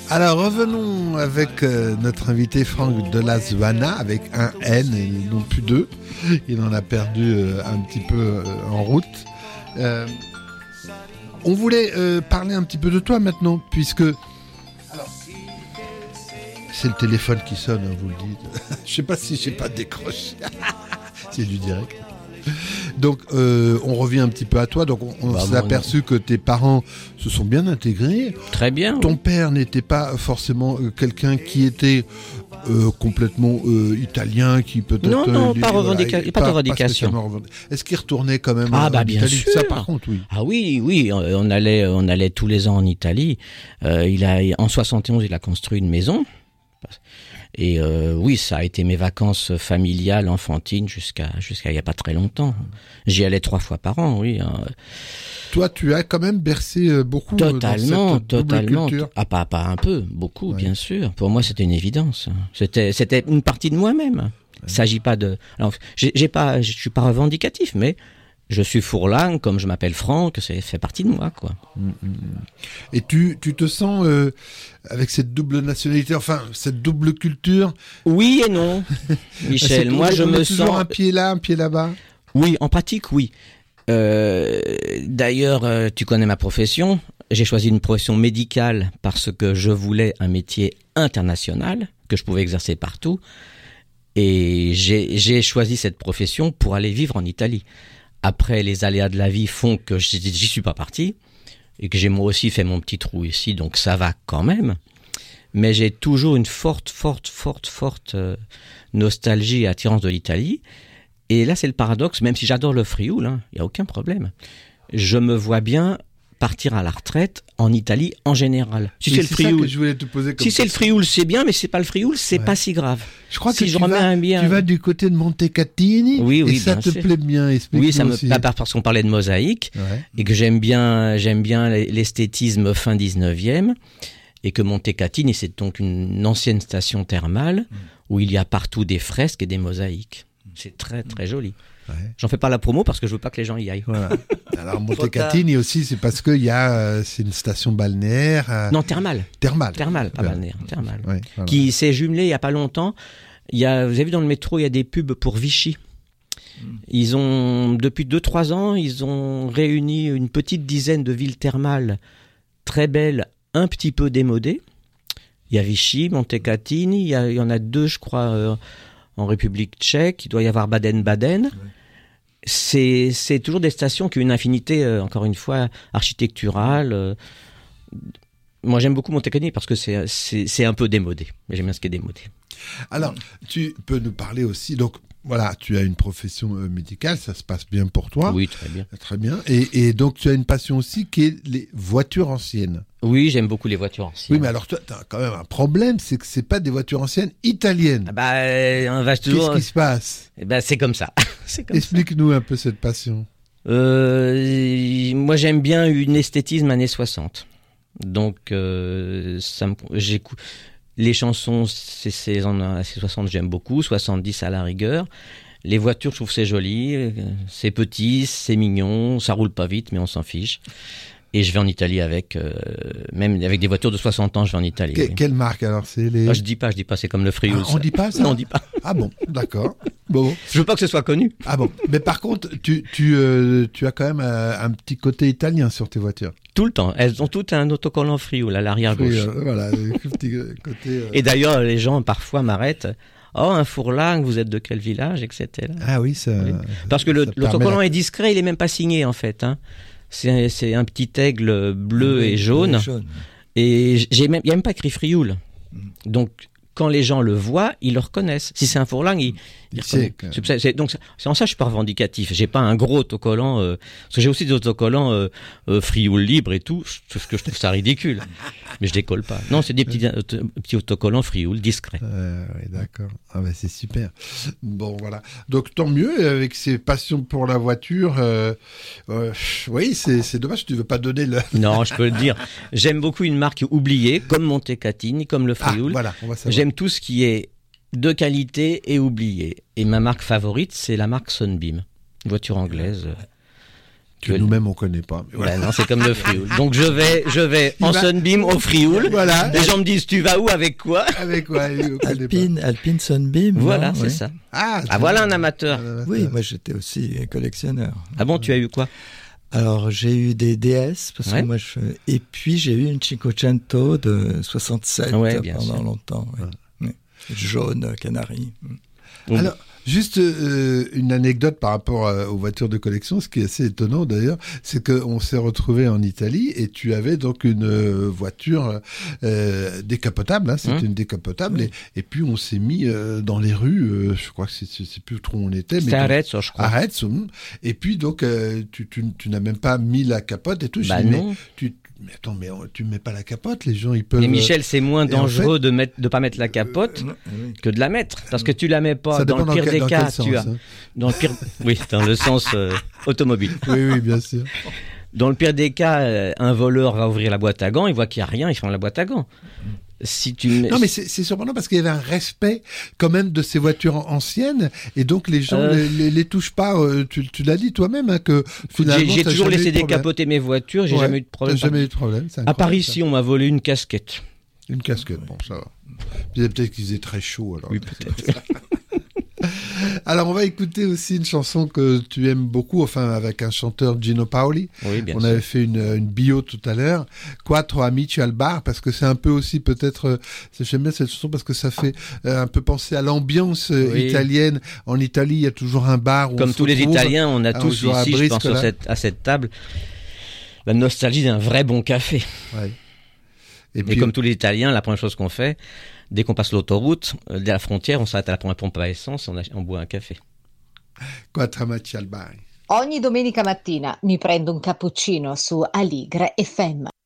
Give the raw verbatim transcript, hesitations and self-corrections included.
Alors revenons avec euh, notre invité Franck de la Zuana avec un N et non plus deux. Il en a perdu euh, un petit peu euh, en route. Euh, on voulait euh, parler un petit peu de toi maintenant, puisque alors, c'est le téléphone qui sonne, hein, vous le dites. Je sais pas si j'ai pas décroché. C'est du direct. Donc euh, on revient un petit peu à toi. Donc on, on bah, s'est bon, aperçu non. que tes parents se sont bien intégrés. Très bien. Ton oui. père n'était pas forcément euh, quelqu'un qui était euh, complètement euh, italien, qui peut-être non non euh, pas, voilà, revendica- pas, pas de revendication. Pas revend... Est-ce qu'il retournait quand même ah en bah bien Italie? sûr. Ça par contre oui. Ah oui oui on allait on allait tous les ans en Italie. Euh, il a en soixante et onze il a construit une maison. Et euh, oui, ça a été mes vacances familiales, enfantines, jusqu'à jusqu'à il y a pas très longtemps. J'y allais trois fois par an, oui. Hein. Toi, tu as quand même bercé beaucoup totalement, dans cette totalement. double culture. Ah, pas pas un peu, beaucoup, ouais. Bien sûr. Pour moi, c'était une évidence. C'était c'était une partie de moi-même. Ouais. Il s'agit pas de. Alors, j'ai, j'ai pas, je suis pas revendicatif, mais je suis fourlang, comme je m'appelle Franck, ça fait partie de moi, quoi. Et tu, tu te sens euh, avec cette double nationalité, enfin cette double culture? Oui et non, Michel. Moi, je me toujours sens un pied là, un pied là-bas. Oui, en pratique, oui. Euh, d'ailleurs, euh, tu connais ma profession. J'ai choisi une profession médicale parce que je voulais un métier international que je pouvais exercer partout. Et j'ai, j'ai choisi cette profession pour aller vivre en Italie. Après, les aléas de la vie font que j'y, j'y suis pas parti et que j'ai moi aussi fait mon petit trou ici, donc ça va quand même. Mais j'ai toujours une forte, forte, forte, forte euh, nostalgie et attirance de l'Italie. Et là, c'est le paradoxe, même si j'adore le Frioul, hein, il n'y a aucun problème. Je me vois bien partir à la retraite en Italie en général. Si Mais c'est, c'est le Frioul, ça que je voulais te poser comme si c'est le Frioul, c'est bien, mais si c'est pas le Frioul, c'est ouais. pas si grave. Je crois si que je tu, remets vas, un bien... tu vas du côté de Montecatini, oui, oui, et ça te sûr. plaît bien. Explique-nous oui, ça me aussi. plaît parce qu'on parlait de mosaïque, ouais. et que j'aime bien, j'aime bien l'esthétisme fin dix-neuvième, et que Montecatini, c'est donc une ancienne station thermale, mmh. où il y a partout des fresques et des mosaïques. C'est très, très joli. Ouais. J'en fais pas la promo parce que je veux pas que les gens y aillent. Voilà. Alors Montecatini aussi, c'est parce que il y a, euh, c'est une station balnéaire. Euh... Non, thermale. Thermale. Thermale, pas ouais. balnéaire, thermale. Ouais, voilà. Qui s'est jumelé il y a pas longtemps. Il y a, vous avez vu dans le métro, il y a des pubs pour Vichy. Mm. Ils ont, depuis deux trois ans, ils ont réuni une petite dizaine de villes thermales très belles, un petit peu démodées. Il y a Vichy, Montecatini, il y, a, il y en a deux, je crois. Euh, en République tchèque, il doit y avoir Baden-Baden. Ouais. C'est, c'est toujours des stations qui ont une infinité, euh, encore une fois, architecturale. Euh. Moi, j'aime beaucoup Montecatini parce que c'est, c'est, c'est un peu démodé. Mais j'aime bien ce qui est démodé. Alors, tu peux nous parler aussi... Donc, voilà, tu as une profession euh, médicale, ça se passe bien pour toi. Oui, très bien. Très bien. Et, et donc, tu as une passion aussi qui est les voitures anciennes. Oui, j'aime beaucoup les voitures anciennes. Oui, mais alors toi, tu as quand même un problème, c'est que c'est pas des voitures anciennes italiennes. Ah bah, euh, on va toujours... Qu'est-ce qui se passe? Eh ben, c'est comme ça. c'est comme Explique-nous ça. un peu cette passion. Euh, moi, j'aime bien une esthétisme années soixante. Donc, euh, ça me, j'écoute... Les chansons, c'est, c'est en années soixante, j'aime beaucoup, soixante-dix à la rigueur. Les voitures, je trouve c'est joli, c'est petit, c'est mignon, ça roule pas vite, mais on s'en fiche. Et je vais en Italie avec, euh, même avec des voitures de soixante ans, je vais en Italie. Que, oui. Quelle marque alors? C'est les... ah, je dis pas, je dis pas, c'est comme le Frioul. Ah, on dit pas ça? Non, on dit pas. Ah bon, d'accord. Bon. Je veux pas que ce soit connu. Ah bon, mais par contre, tu, tu, euh, tu as quand même euh, un petit côté italien sur tes voitures. Tout le temps. Elles ont toutes un autocollant Frioul à l'arrière-gauche. Oui, euh, voilà, le petit côté... Euh... Et d'ailleurs, les gens parfois m'arrêtent. Oh, un fourlang, vous êtes de quel village, et cetera. Ah oui, ça... Oui. Parce que le, l'autocollant la... est discret, il est même pas signé en fait. Hein. C'est, c'est un petit aigle bleu oui, et jaune. jaune. Et j'ai même, il n'y a même pas écrit Frioul. Mm. Donc, quand les gens le voient, ils le reconnaissent. Si c'est un fourlang, ils, ils reconnaissent. C'est, c'est, donc, c'est en ça que je suis pas revendicatif. J'ai pas un gros autocollant, euh, parce que j'ai aussi des autocollants euh, euh, Frioul libre et tout, parce que je trouve ça ridicule. Mais je décolle pas. Non, c'est des petits, euh, petits autocollants Frioul discrets. Euh, oui, d'accord. Ah ben c'est super. Bon, voilà. Donc tant mieux avec ces passions pour la voiture. Euh, euh, oui, c'est, c'est dommage. Tu veux pas donner le. Non, je peux le dire. J'aime beaucoup une marque oubliée, comme Montecatini, comme le Frioul. Ah, voilà, on va savoir. J'aime tout ce qui est de qualité et oublié. Et ma marque favorite, c'est la marque Sunbeam, une voiture anglaise. Que nous-mêmes on connaît pas. Mais voilà. Ben non, c'est comme le Frioul. Donc je vais, je vais en va... Sunbeam au Frioul. Voilà. Les gens me disent, tu vas où, avec quoi? Avec quoi? Alpine, Alpine Sunbeam. Voilà, non, c'est oui. ça. Ah, ah voilà un amateur. un amateur. Oui, moi j'étais aussi collectionneur. Ah bon, tu as eu quoi? Alors j'ai eu des D S parce ouais. que moi je et puis j'ai eu une Cinquecento de soixante-sept ouais, bien pendant sûr. longtemps. Ouais. Ouais. Jaune canari. Alors. Juste euh, une anecdote par rapport à, aux voitures de collection, ce qui est assez étonnant d'ailleurs, c'est qu'on s'est retrouvé en Italie et tu avais donc une euh, voiture euh, décapotable, hein, c'était mmh. une décapotable, mmh. et, et puis on s'est mis euh, dans les rues, euh, je crois que c'est, je sais plus trop où on était. C'était à Arezzo, je crois. Arezzo, et puis donc euh, tu, tu, tu n'as même pas mis la capote et tout. Bah je dis, non. mais tu, mais attends, mais tu mets pas la capote, les gens ils peuvent. Mais Michel, c'est moins dangereux en fait, de mettre, de pas mettre la capote euh, oui. que de la mettre, parce que tu la mets pas. Ça dans le pire dans des dans cas, sens, tu as. Hein. Dans le pire, oui, dans le sens euh, automobile. Oui, oui, bien sûr. Dans le pire des cas, euh, un voleur va ouvrir la boîte à gants, il voit qu'il y a rien, il ferme la boîte à gants. Si tu mets... Non, mais c'est, c'est surprenant parce qu'il y avait un respect quand même de ces voitures anciennes et donc les gens euh... les, les, les touchent pas. Euh, tu, tu l'as dit toi-même hein, que finalement j'ai, j'ai toujours laissé de décapoter mes voitures, j'ai ouais, jamais eu de problème. T'as jamais eu de problème. C'est à Paris, ici, on m'a volé une casquette. Une casquette, bon, ça va. Peut-être qu'il faisait très chaud alors. Oui, peut-être. Alors, on va écouter aussi une chanson que tu aimes beaucoup, enfin, avec un chanteur, Gino Paoli. Oui, bien on sûr. avait fait une, une bio tout à l'heure. Quattro amici al bar, parce que c'est un peu aussi peut-être, euh, j'aime bien cette chanson parce que ça fait euh, un peu penser à l'ambiance euh, oui. italienne. En Italie, il y a toujours un bar où comme on tous les retrouve, Italiens, on a tous ici, Brisque, je pense, sur cette, à cette table, la nostalgie d'un vrai bon café. Ouais. Et, Et puis, comme tous les Italiens, la première chose qu'on fait, dès qu'on passe l'autoroute, euh, dès la frontière, on s'arrête à la première pompe à essence et on, a, on boit un café. Quattro amici al bar. Ogni domenica mattina mi prendo un cappuccino su Aligre F M.